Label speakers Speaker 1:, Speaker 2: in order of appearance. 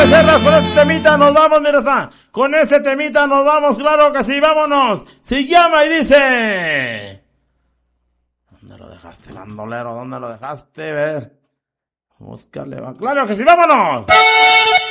Speaker 1: Becerra, con este temita nos vamos, mira, con este temita nos vamos, claro que sí, vámonos. Se llama y dice... ¿Dónde lo dejaste, bandolero? ¿Dónde lo dejaste? Ver. Búscale, va. Claro que sí, vámonos.